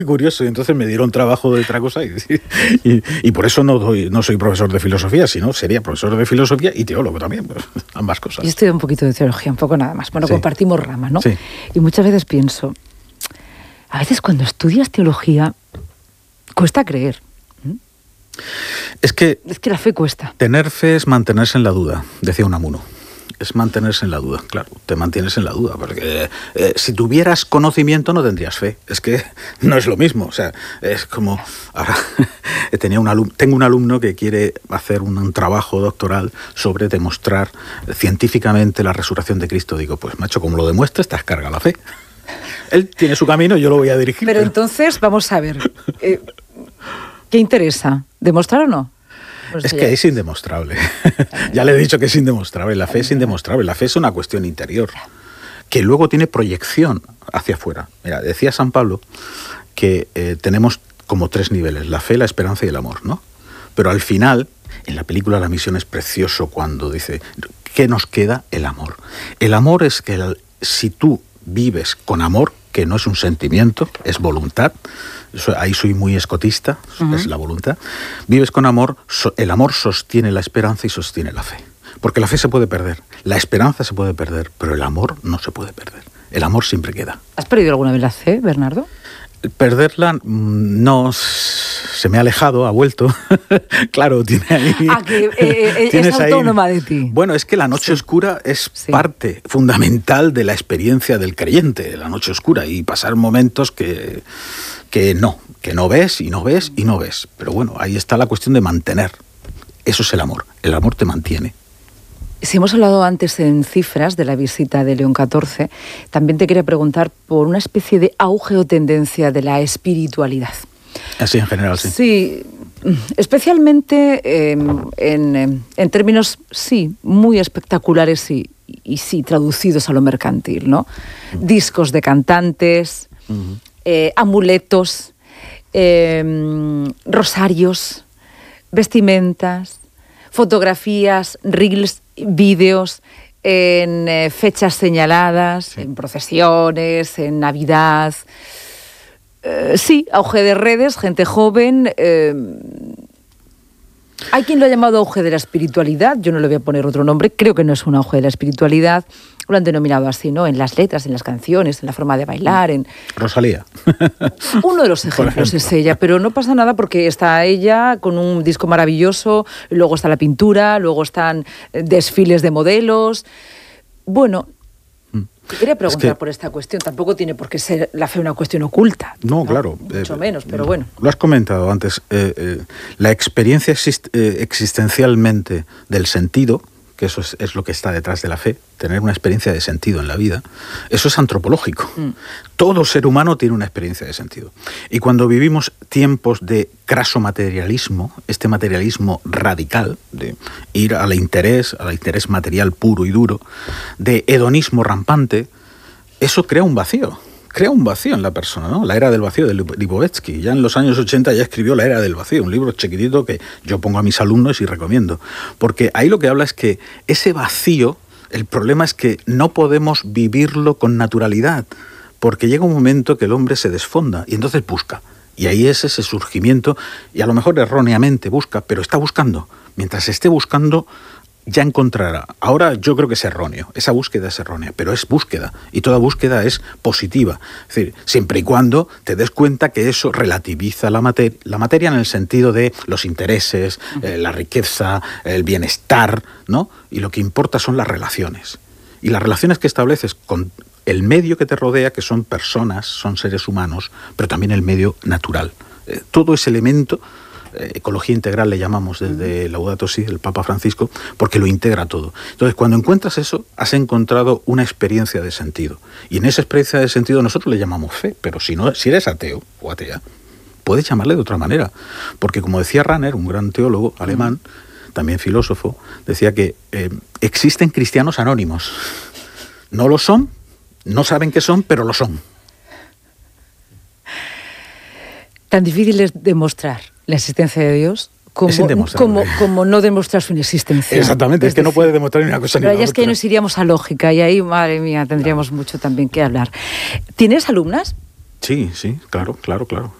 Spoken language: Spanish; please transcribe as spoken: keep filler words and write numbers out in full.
curioso, y entonces me dieron trabajo de otra cosa y, y, y por eso no, doy, no soy profesor de filosofía, sino sería profesor de filosofía y teólogo también, pues, ambas cosas. Yo estudio un poquito de teología, un poco nada más. Bueno, sí. compartimos ramas, ¿no? Sí. Y muchas veces pienso, a veces cuando estudias teología cuesta creer. ¿Mm? Es que, es que la fe cuesta. Tener fe es mantenerse en la duda, decía Unamuno. Es mantenerse en la duda, claro, te mantienes en la duda, porque eh, si tuvieras conocimiento no tendrías fe, es que no es lo mismo, o sea, es como, ahora, tenía un alumno, tengo un alumno que quiere hacer un, un trabajo doctoral sobre demostrar científicamente la resurrección de Cristo. Digo, pues macho, como lo demuestres, te has cargado la fe. Él tiene su camino, yo lo voy a dirigir. Pero, pero... entonces, vamos a ver, eh, ¿qué interesa? ¿Demostrar o no? Pues es que ya... es indemostrable. Ya le he dicho que es indemostrable. La fe es indemostrable. La fe es una cuestión interior que luego tiene proyección hacia afuera. Mira, decía San Pablo que eh, tenemos como tres niveles: la fe, la esperanza y el amor, ¿no? Pero al final, en la película La Misión es precioso cuando dice, ¿qué nos queda? El amor. El amor es que el, si tú vives con amor, que no es un sentimiento, es voluntad. Ahí soy muy escotista, uh-huh. Es la voluntad. Vives con amor, so, el amor sostiene la esperanza y sostiene la fe. Porque la fe se puede perder, la esperanza se puede perder, pero el amor no se puede perder. El amor siempre queda. ¿Has perdido alguna vez la fe, Bernardo? Perderla, no, se me ha alejado, ha vuelto. Claro, tiene ahí... Ah, que eh, es autónoma ahí, de ti. Bueno, es que la noche sí. oscura es sí. parte fundamental de la experiencia del creyente, la noche oscura, y pasar momentos que, que no, que no ves y no ves y no ves. Pero bueno, ahí está la cuestión de mantener. Eso es el amor. El amor te mantiene. Si hemos hablado antes en cifras de la visita de León catorce, también te quería preguntar por una especie de auge o tendencia de la espiritualidad. Así en general, sí. Sí, especialmente eh, en, en términos, sí, muy espectaculares y, y sí, traducidos a lo mercantil, ¿no? Uh-huh. Discos de cantantes, uh-huh. eh, amuletos, eh, rosarios, vestimentas, fotografías, reels, vídeos en eh, fechas señaladas, sí. en procesiones, en Navidad. Eh, sí, auge de redes, gente joven. Eh, hay quien lo ha llamado auge de la espiritualidad, yo no le voy a poner otro nombre, creo que no es un auge de la espiritualidad, lo han denominado así, ¿no? En las letras, en las canciones, en la forma de bailar, en... Rosalía. Uno de los ejemplos es ella, pero no pasa nada porque está ella con un disco maravilloso, luego está la pintura, luego están desfiles de modelos. Bueno... Te quería preguntar es que, por esta cuestión. Tampoco tiene por qué ser la fe una cuestión oculta. No, ¿no? Claro. Mucho eh, menos, pero bueno. Lo has comentado antes. Eh, eh, la experiencia exist, eh, existencialmente del sentido, que eso es, es lo que está detrás de la fe, tener una experiencia de sentido en la vida, eso es antropológico. Mm. Todo ser humano tiene una experiencia de sentido. Y cuando vivimos tiempos de craso materialismo, este materialismo radical, de ir al interés, al interés material puro y duro, de hedonismo rampante, eso crea un vacío. Crea un vacío en la persona, ¿no? La era del vacío de Lipovetsky. Ya en los años ochenta ya escribió La era del vacío, un libro chiquitito que yo pongo a mis alumnos y recomiendo. Porque ahí lo que habla es que ese vacío, el problema es que no podemos vivirlo con naturalidad, porque llega un momento que el hombre se desfonda y entonces busca. Y ahí es ese surgimiento, y a lo mejor erróneamente busca, pero está buscando. Mientras esté buscando, ya encontrará. Ahora yo creo que es erróneo, esa búsqueda es errónea, pero es búsqueda, y toda búsqueda es positiva. Es decir, siempre y cuando te des cuenta que eso relativiza la materia, la materia en el sentido de los intereses, eh, la riqueza, el bienestar, ¿no? Y lo que importa son las relaciones. Y las relaciones que estableces con el medio que te rodea, que son personas, son seres humanos, pero también el medio natural. Eh, todo ese elemento... ecología integral le llamamos desde Laudato Si, el Papa Francisco, porque lo integra todo. Entonces, cuando encuentras eso, has encontrado una experiencia de sentido. Y en esa experiencia de sentido nosotros le llamamos fe, pero si no, si eres ateo o atea, puedes llamarle de otra manera. Porque como decía Rahner, un gran teólogo alemán, también filósofo, decía que eh, existen cristianos anónimos. No lo son, no saben qué son, pero lo son. Tan difícil es demostrar la existencia de Dios como, como, como no demostrar su inexistencia. Exactamente, es, es que decir, no puede demostrar ni una cosa ni la otra. Pero ya es que ahí nos iríamos a lógica y ahí, madre mía, tendríamos mucho también que hablar. ¿Tienes alumnas? Sí, sí, claro, claro, claro.